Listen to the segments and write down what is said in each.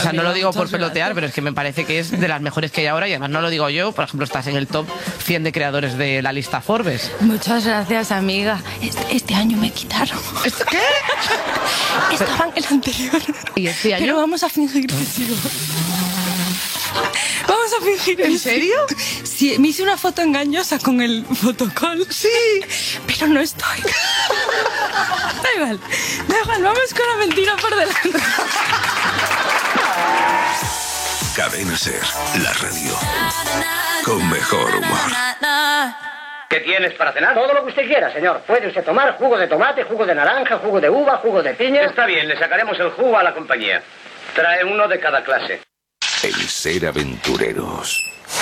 sea, no lo digo por Muchas pelotear, gracias. pero es que me parece que es de las mejores que hay ahora y además no lo digo yo, por ejemplo, estás en el top 100 de creadores de la lista Forbes. Muchas gracias, amiga. Este año me quitaron. ¿Esto qué? Estaba en el anterior. ¿Y este año? Pero vamos a fingir que sí. Vamos a fingir. ¿En serio? Sí, me hice una foto engañosa con el fotocall. Sí. Pero no estoy. Da igual, vamos con la mentira por delante. Cadena Ser, la radio con mejor humor. ¿Qué tienes para cenar? Todo lo que usted quiera, señor. Puede usted tomar jugo de tomate, jugo de naranja, jugo de uva, jugo de piña. Está bien, le sacaremos el jugo a la compañía. Trae uno de cada clase. El Ser Aventureros.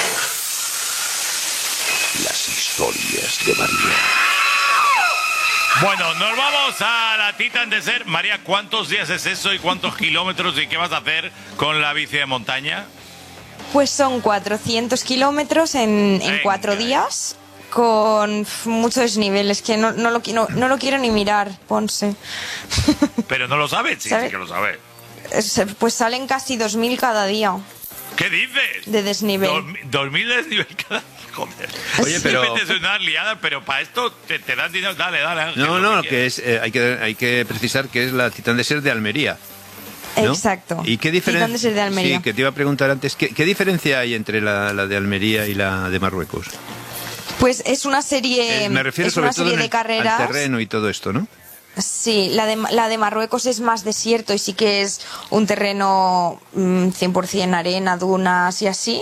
Las historias de María. Bueno, nos vamos a la Titan de Ser. María, ¿cuántos días es eso y cuántos kilómetros y qué vas a hacer con la bici de montaña? Pues son 400 kilómetros en Venga. 4 días, con muchos niveles, que no lo quiero ni mirar, Ponce. Pero no lo sabes, sí, ¿Sabe? sí que lo sabes. Pues salen casi 2000 cada día ¿Qué dices? de desnivel. 2000 de desnivel cada... Joder. Oye, pero- Siempre te suena liada, pero para esto te dan dinero. Dale, Ángel, No, lo no, que que es, hay que precisar que es la Titán de Ser de Almería. ¿no? Exacto. ¿Y qué Titán diferencia? de Ser de Almería. Sí, que te iba a preguntar antes, ¿qué diferencia hay entre la de Almería y la de Marruecos? Pues es una serie, Me refiero es sobre una todo serie en de carreras. al terreno y todo esto, ¿no? Sí, la de Marruecos es más desierto y sí que es un terreno 100% arena, dunas y así.